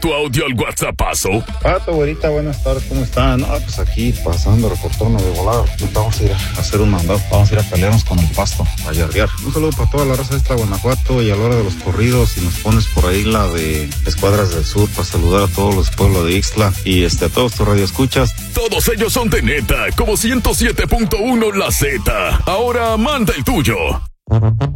tu audio al WhatsAppazo. Pato, güerita, buenas tardes, ¿cómo están? No, pues aquí pasando, reportando de volada. Vamos a ir a hacer un mandado, vamos a ir a pelearnos con el pasto, a yardear. Un saludo para toda la raza de esta Guanajuato y a la hora de los corridos, si nos pones por ahí la de Escuadras del Sur para saludar a todos los pueblos de Ixtla y a todos tus radioescuchas. Todos ellos son de neta, como 107.1 La Z. Ahora manda el tuyo.